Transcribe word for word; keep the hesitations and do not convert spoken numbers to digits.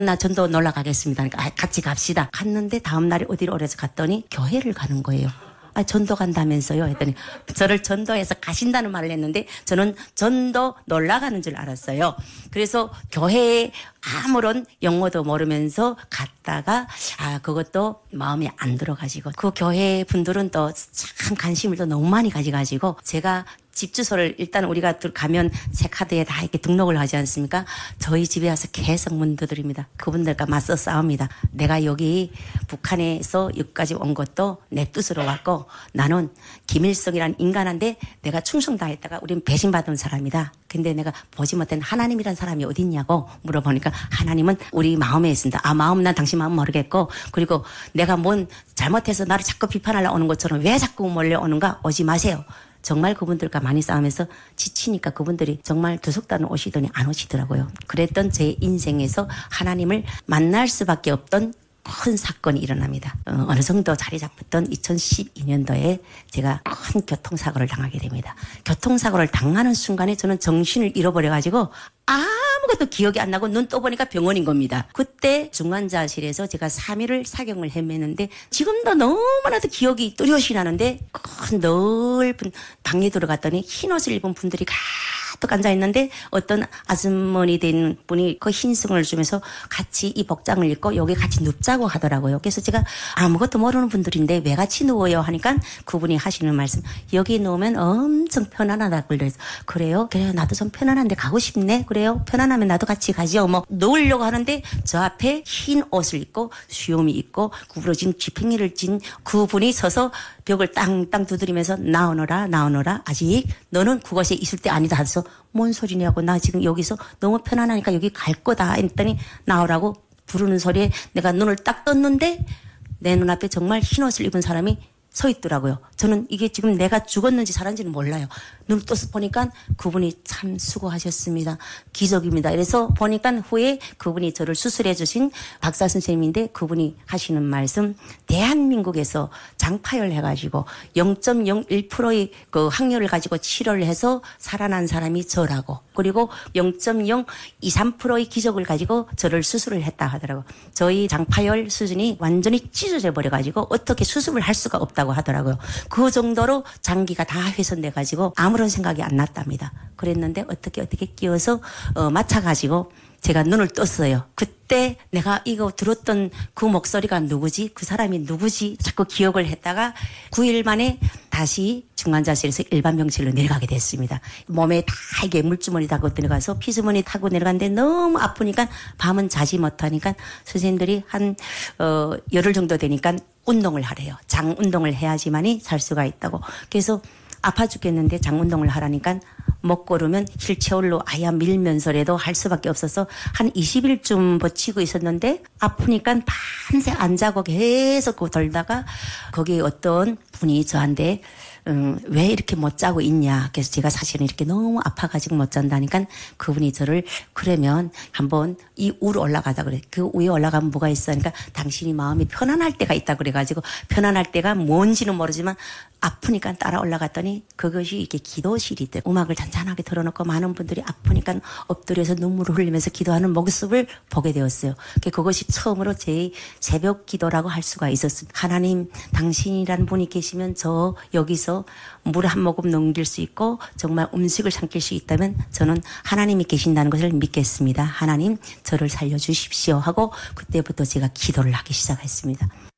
나 전도 놀러 가겠습니다. 그러니까 아, 같이 갑시다. 갔는데 다음날에 어디로 오래서 갔더니 교회를 가는 거예요. 아, 전도 간다면서요? 했더니 저를 전도해서 가신다는 말을 했는데 저는 전도 놀러 가는 줄 알았어요. 그래서 교회에 아무런 영어도 모르면서 갔다가 아 그것도 마음에 안 들어가지고 그 교회 분들은 또 참 관심을 또 너무 많이 가져가지고 제가 집 주소를 일단 우리가 가면 새 카드에 다 이렇게 등록을 하지 않습니까? 저희 집에 와서 계속 문 두드립니다. 그분들과 맞서 싸웁니다. 내가 여기 북한에서 여기까지 온 것도 내 뜻으로 왔고 나는 김일성이라는 인간한테 내가 충성 다했다가 우리는 배신받은 사람이다. 근데 내가 보지 못한 하나님이란 사람이 어디 있냐고 물어보니까 하나님은 우리 마음에 있습니다. 아 마음 난 당신 마음 모르겠고 그리고 내가 뭔 잘못해서 나를 자꾸 비판하려 오는 것처럼 왜 자꾸 몰려오는가 오지 마세요. 정말 그분들과 많이 싸우면서 지치니까 그분들이 정말 두 석 달은 오시더니 안 오시더라고요. 그랬던 제 인생에서 하나님을 만날 수밖에 없던 큰 사건이 일어납니다. 어, 어느 정도 자리 잡았던 이천십이 년도에 제가 큰 교통사고를 당하게 됩니다. 교통사고를 당하는 순간에 저는 정신을 잃어버려가지고 아무것도 기억이 안 나고 눈 떠보니까 병원인 겁니다. 그때 중환자실에서 제가 삼 일을 사경을 헤매는데 지금도 너무나도 기억이 뚜렷이 나는데 큰 넓은 방에 들어갔더니 흰옷을 입은 분들이 가득 앉아있는데 어떤 아주머니 된 분이 그 흰승을 주면서 같이 이 복장을 입고 여기 같이 눕자고 하더라고요. 그래서 제가 아무것도 모르는 분들인데 왜 같이 누워요 하니까 그분이 하시는 말씀 여기 누우면 엄청 편안하다고 그래서 그래요? 그래요 나도 좀 편안한데 가고 싶네 그래요? 편안하면 나도 같이 가죠. 뭐 놓으려고 하는데 저 앞에 흰 옷을 입고 수염이 있고 구부러진 쥐팽이를 진 그분이 서서 벽을 땅땅 두드리면서 나오너라 나오너라 아직 너는 그곳에 있을 때 아니다 하면서 뭔 소리냐고 나 지금 여기서 너무 편안하니까 여기 갈 거다 했더니 나오라고 부르는 소리에 내가 눈을 딱 떴는데 내 눈앞에 정말 흰옷을 입은 사람이 서 있더라고요. 저는 이게 지금 내가 죽었는지 살았는지는 몰라요. 눈을 떠서 보니까 그분이 참 수고하셨습니다. 기적입니다. 그래서 보니까 후에 그분이 저를 수술해 주신 박사 선생님인데 그분이 하시는 말씀 대한민국에서 장파열 해가지고 영 점 영일 퍼센트의 그 확률을 가지고 치료를 해서 살아난 사람이 저라고 그리고 영 점 영이삼 퍼센트의 기적을 가지고 저를 수술을 했다 하더라고요. 저희 장파열 수준이 완전히 찢어져 버려가지고 어떻게 수술을 할 수가 없다 고 하더라고요. 그 정도로 장기가 다 훼손돼가지고 아무런 생각이 안 났답니다. 그랬는데 어떻게 어떻게 끼워서 어, 맞춰가지고 제가 눈을 떴어요. 그때 내가 이거 들었던 그 목소리가 누구지? 그 사람이 누구지? 자꾸 기억을 했다가 구 일 만에 다시 중환자실에서 일반 병실로 내려가게 됐습니다. 몸에 다 이게 물주머니 타고 들어가서 피주머니 타고 내려갔는데 너무 아프니까 밤은 자지 못하니까 선생님들이 한 어, 열흘 정도 되니까 운동을 하래요. 장 운동을 해야지만이 살 수가 있다고. 그래서 아파 죽겠는데 장 운동을 하라니까 못 걸으면 휠체어로 아야 밀면서라도 할 수밖에 없어서 한 이십 일쯤 버티고 있었는데 아프니까 밤새 안 자고 계속 돌다가 거기 어떤 분이 저한테 음, 왜 이렇게 못 자고 있냐. 그래서 제가 사실은 이렇게 너무 아파가지고 못 잔다니까 그분이 저를 그러면 한번 이 위로 올라가자 그래. 그 위에 올라가면 뭐가 있어. 그러니까 당신이 마음이 편안할 때가 있다 그래가지고 편안할 때가 뭔지는 모르지만 아프니까 따라 올라갔더니 그것이 이렇게 기도실이 있대. 음악을 잔잔하게 틀어놓고 많은 분들이 아프니까 엎드려서 눈물을 흘리면서 기도하는 모습을 보게 되었어요. 그것이 처음으로 제 새벽 기도라고 할 수가 있었습니다. 하나님 당신이라는 분이 계시면 저 여기서 물 한 모금 넘길 수 있고 정말 음식을 삼킬 수 있다면 저는 하나님이 계신다는 것을 믿겠습니다. 하나님 저를 살려주십시오 하고 그때부터 제가 기도를 하기 시작했습니다.